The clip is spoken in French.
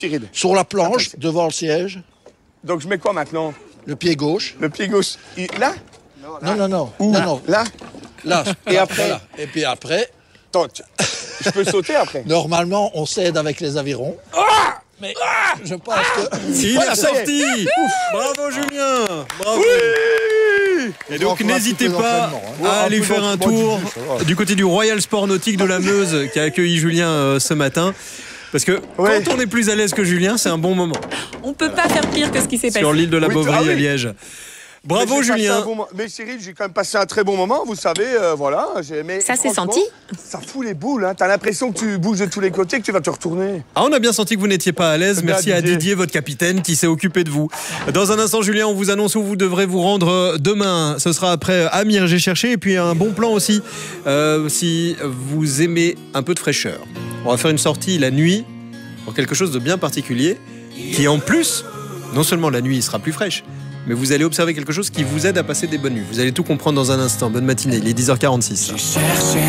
Cyril. Sur la planche, devant le siège, Donc je mets quoi maintenant? le pied gauche. Le pied gauche. Là? Non. Où? Non. Là? Là. Et après? Voilà. Et puis après, Attends, je peux sauter après? normalement, on s'aide avec les avirons. Mais je pense que... Il est sorti. Bravo Julien. Bravo. Oui! Et donc On va n'hésitez couper pas l'entraînement, à Un aller peu faire un d'entraînement tour du ça va. du côté du Royal Sport Nautique de la Meuse qui a accueilli Julien ce matin. Parce que Ouais. quand on est plus à l'aise que Julien, c'est un bon moment. On peut pas faire pire que ce qui s'est passé. Sur l'île de la Oui, Beauvrie ah oui. à Liège. Bravo Mais j'ai passé Julien. un bon moment. Mais Cyril, j'ai quand même passé un très bon moment, vous savez, voilà. Mais Ça s'est franchement, senti? Ça fout les boules, hein. T'as l'impression que tu bouges de tous les côtés, que tu vas te retourner. Ah, on a bien senti que vous n'étiez pas à l'aise. Bien, Merci à Didier. Didier, votre capitaine, qui s'est occupé de vous. Dans un instant, Julien, on vous annonce où vous devrez vous rendre demain. Ce sera après Amir, j'ai cherché. Et puis un bon plan aussi, si vous aimez un peu de fraîcheur. On va faire une sortie la nuit pour quelque chose de bien particulier, qui en plus, non seulement la nuit sera plus fraîche, mais vous allez observer quelque chose qui vous aide à passer des bonnes nuits. Vous allez tout comprendre dans un instant. Bonne matinée, il est 10h46. J'ai cherché